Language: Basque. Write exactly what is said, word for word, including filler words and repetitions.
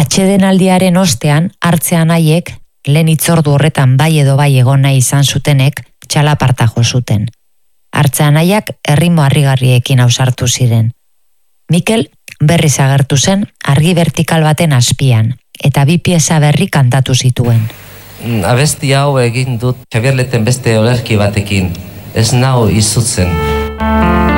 Atsedenaldiaren ostean, hartzean haiek, lehen itzordu horretan bai edo bai egon nahi izan zutenek, txalaparta jo zuten. Hartzean haiak errimo harrigarriekin ausartu ziren. Mikel berriz agertu zen argi vertikal baten azpian, eta bi pieza berri kantatu zituen. Abesti hau egin dut Xabier Leten beste olerki batekin, ez nau izutzen.